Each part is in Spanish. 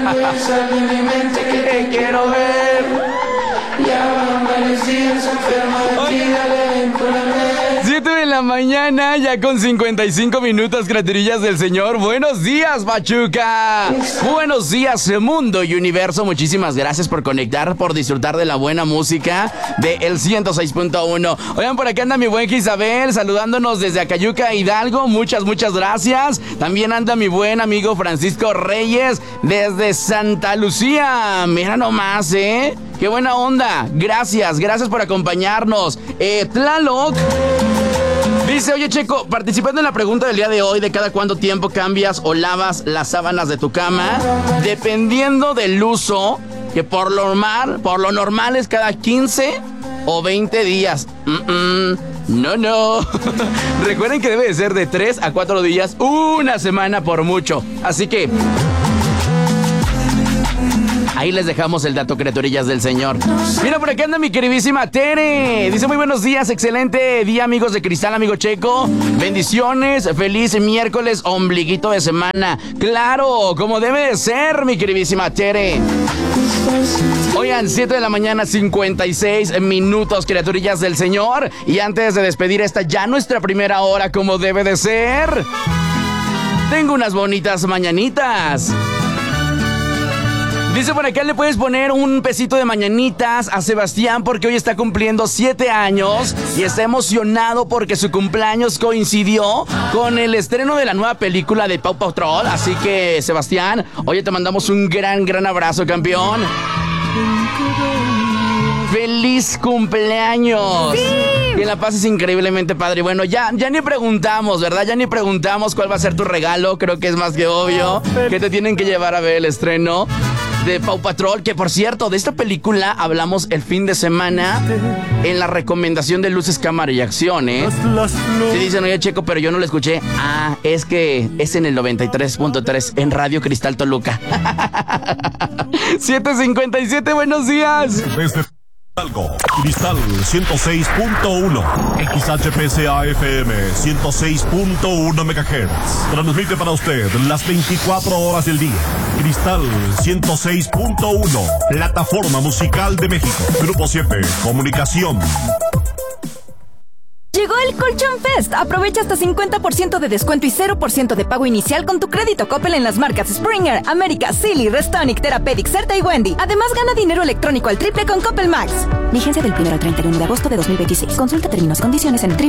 Sale en mi mente que te quiero ver. Ya van varios días enfermo de ti, dale, ven por la vez. 7 de la mañana, ya con 55 minutos, criaturillas del Señor. Buenos días, Pachuca. Buenos días, mundo y universo. Muchísimas gracias por conectar, por disfrutar de la buena música de el 106.1. Oigan, por acá anda mi buen Isabel, saludándonos desde Acayuca, Hidalgo. Muchas gracias. También anda mi buen amigo Francisco Reyes desde Santa Lucía. Mira nomás, qué buena onda. Gracias por acompañarnos. Tlaloc dice, oye Checo, participando en la pregunta del día de hoy de cada cuánto tiempo cambias o lavas las sábanas de tu cama, dependiendo del uso, que por lo normal es cada 15 o 20 días. No. Recuerden que debe de ser de 3 a 4 días, una semana por mucho. Así que ahí les dejamos el dato, criaturillas del Señor. Mira, por aquí anda mi queridísima Tere. Dice, muy buenos días, excelente día, amigos de Cristal, amigo Checo. Bendiciones, feliz miércoles, ombliguito de semana. Claro, como debe de ser, mi queridísima Tere. Oigan, 7 de la mañana, 56 minutos, criaturillas del Señor. Y antes de despedir esta ya nuestra primera hora, como debe de ser, tengo unas bonitas mañanitas. Dice por acá, le puedes poner un pesito de mañanitas a Sebastián porque hoy está cumpliendo 7 años y está emocionado porque su cumpleaños coincidió con el estreno de la nueva película de Paw Patrol. Así que, Sebastián, hoy te mandamos un gran abrazo, campeón. ¡Feliz cumpleaños! ¡Sí! Que la pases increíblemente padre. Bueno, ya ni preguntamos, ¿verdad? Ya ni preguntamos cuál va a ser tu regalo. Creo que es más que obvio que te tienen que llevar a ver el estreno de Paw Patrol, que por cierto, de esta película hablamos el fin de semana en la recomendación de Luces, Cámara y Acción, Si dicen, oye Checo, pero yo no lo escuché. Es que es en el 93.3 en Radio Cristal Toluca. 7:57, buenos días. Desde Hidalgo, Cristal 106.1, XHPCA FM 106.1 MHz. Transmite para usted las 24 horas del día. Cristal 106.1, plataforma musical de México. Grupo 7, comunicación. Llegó el Colchón Fest. Aprovecha hasta 50% de descuento y 0% de pago inicial con tu crédito Coppel en las marcas Springer, América, Silly, Restonic, Therapeutic, Certa y Wendy. Además, gana dinero electrónico al triple con Coppel Max. Vigencia del 1 al 31 de agosto de 2026. Consulta términos y condiciones en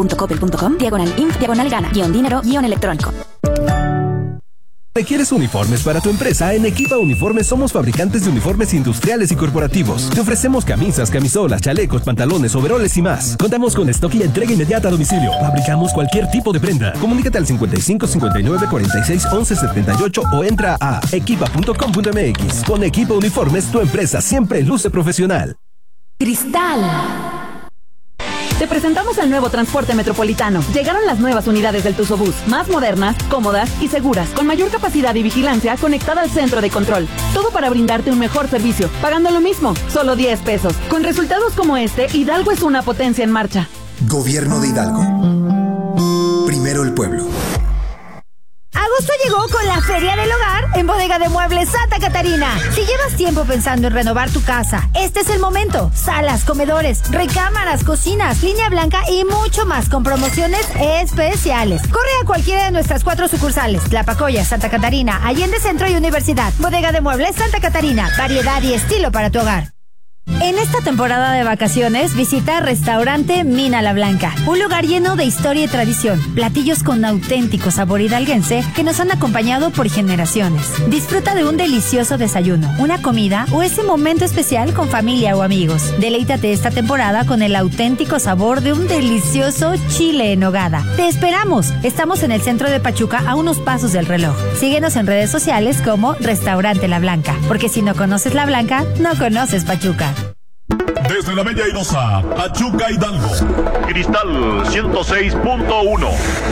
www.coppel.com/inf/gana-dinero-electrónico. ¿Requieres uniformes para tu empresa? En Equipa Uniformes somos fabricantes de uniformes industriales y corporativos. Te ofrecemos camisas, camisolas, chalecos, pantalones, overoles y más. Contamos con stock y entrega inmediata a domicilio. Fabricamos cualquier tipo de prenda. Comunícate al 55 59 46 11 78 o entra a equipa.com.mx. Con Equipa Uniformes, tu empresa siempre luce profesional. Cristal. Te presentamos el nuevo transporte metropolitano. Llegaron las nuevas unidades del Tuzobús, más modernas, cómodas y seguras, con mayor capacidad y vigilancia conectada al centro de control. Todo para brindarte un mejor servicio, pagando lo mismo, solo 10 pesos. Con resultados como este, Hidalgo es una potencia en marcha. Gobierno de Hidalgo. Primero el pueblo. Agosto llegó con la Feria del Hogar en Bodega de Muebles Santa Catarina. Si llevas tiempo pensando en renovar tu casa, este es el momento. Salas, comedores, recámaras, cocinas, línea blanca y mucho más con promociones especiales. Corre a cualquiera de nuestras 4 sucursales: Tlapacoya, Santa Catarina, Allende Centro y Universidad. Bodega de Muebles Santa Catarina, variedad y estilo para tu hogar. En esta temporada de vacaciones, visita Restaurante Mina La Blanca, un lugar lleno de historia y tradición, platillos con auténtico sabor hidalguense que nos han acompañado por generaciones. Disfruta de un delicioso desayuno, una comida o ese momento especial con familia o amigos. Deleítate esta temporada con el auténtico sabor de un delicioso chile en nogada. ¡Te esperamos! Estamos en el centro de Pachuca a unos pasos del reloj. Síguenos en redes sociales como Restaurante La Blanca, porque si no conoces La Blanca, no conoces Pachuca. Desde la Bella Airosa, Pachuca, Hidalgo, Cristal 106.1.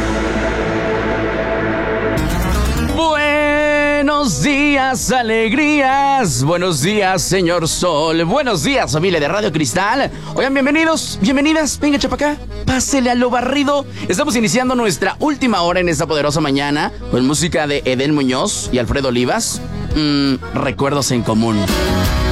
Buenos días, alegrías. Buenos días, señor Sol. Buenos días, familia de Radio Cristal. Oigan, bienvenidos, bienvenidas. Venga, chapacá, pásele a lo barrido. Estamos iniciando nuestra última hora en esta poderosa mañana con música de Edén Muñoz y Alfredo Olivas. Recuerdos en común.